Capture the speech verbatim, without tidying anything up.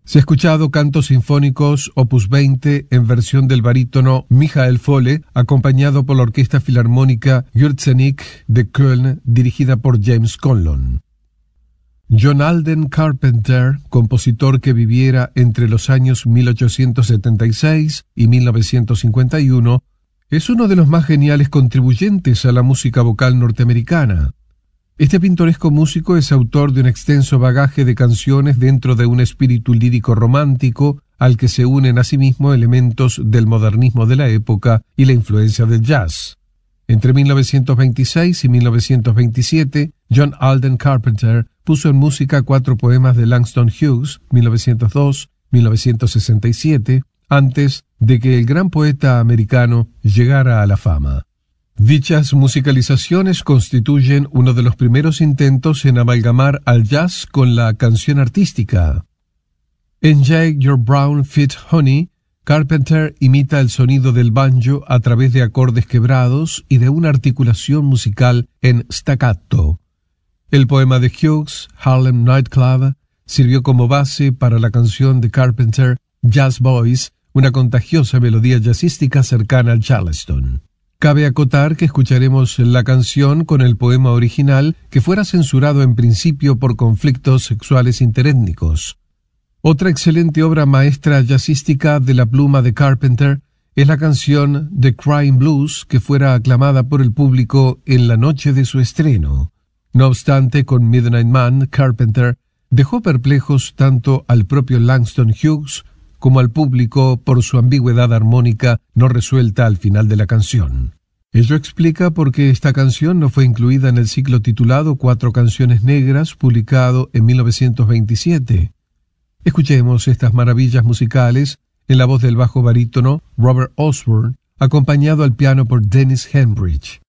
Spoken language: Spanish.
Se ha escuchado cantos sinfónicos opus veinte en versión del barítono Michael Folle, acompañado por la Orquesta Filarmónica Gürzenich de Köln, dirigida por James Conlon. John Alden Carpenter, compositor que viviera entre los años mil ochocientos setenta y seis y mil novecientos cincuenta y uno, es uno de los más geniales contribuyentes a la música vocal norteamericana. Este pintoresco músico es autor de un extenso bagaje de canciones dentro de un espíritu lírico romántico al que se unen asimismo elementos del modernismo de la época y la influencia del jazz. Entre mil novecientos veintiséis y mil novecientos veintisiete, John Alden Carpenter puso en música cuatro poemas de Langston Hughes, mil novecientos dos a mil novecientos sesenta y siete, antes de que el gran poeta americano llegara a la fama. Dichas musicalizaciones constituyen uno de los primeros intentos en amalgamar al jazz con la canción artística. En Jake Your Brown Feet Honey, Carpenter imita el sonido del banjo a través de acordes quebrados y de una articulación musical en staccato. El poema de Hughes, Harlem Nightclub, sirvió como base para la canción de Carpenter, Jazz Boys, una contagiosa melodía jazzística cercana al Charleston. Cabe acotar que escucharemos la canción con el poema original, que fuera censurado en principio por conflictos sexuales interétnicos. Otra excelente obra maestra jazzística de la pluma de Carpenter es la canción The Crying Blues, que fuera aclamada por el público en la noche de su estreno. No obstante, con Midnight Man, Carpenter dejó perplejos tanto al propio Langston Hughes como al público por su ambigüedad armónica no resuelta al final de la canción. Ello explica por qué esta canción no fue incluida en el ciclo titulado Cuatro Canciones Negras, publicado en mil novecientos veintisiete. Escuchemos estas maravillas musicales en la voz del bajo barítono Robert Osborne, acompañado al piano por Dennis Hembridge.